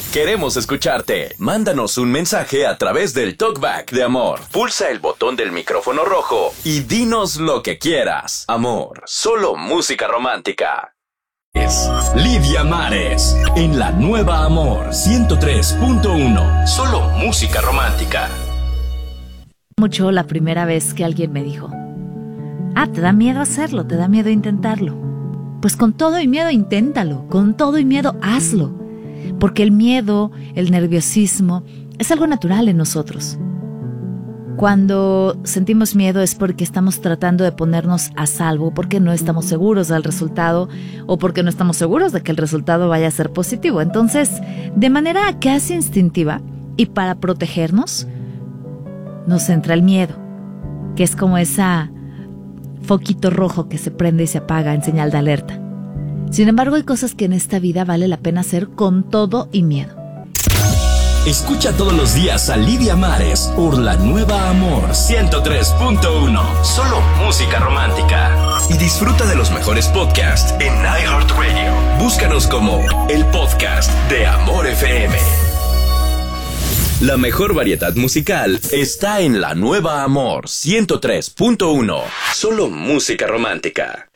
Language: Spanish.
Queremos escucharte. Mándanos un mensaje a través del Talkback de Amor. Pulsa el botón del micrófono rojo y dinos lo que quieras. Amor, solo música romántica. Es Lidia Mares en la nueva Amor 103.1. Solo música romántica. Mucho la primera vez que alguien me dijo: te da miedo hacerlo, te da miedo intentarlo. Pues con todo y miedo inténtalo, con todo y miedo hazlo. Porque el miedo, el nerviosismo, es algo natural en nosotros. Cuando sentimos miedo es porque estamos tratando de ponernos a salvo, porque no estamos seguros del resultado o porque no estamos seguros de que el resultado vaya a ser positivo. Entonces, de manera casi instintiva y para protegernos, nos entra el miedo, que es como esa foquito rojo que se prende y se apaga en señal de alerta. Sin embargo, hay cosas que en esta vida vale la pena hacer con todo y miedo. Escucha todos los días a Lidia Mares por la nueva Amor 103.1. Solo música romántica. Y disfruta de los mejores podcasts en iHeartRadio. Búscanos como el podcast de Amor FM. La mejor variedad musical está en la nueva Amor 103.1. Solo música romántica.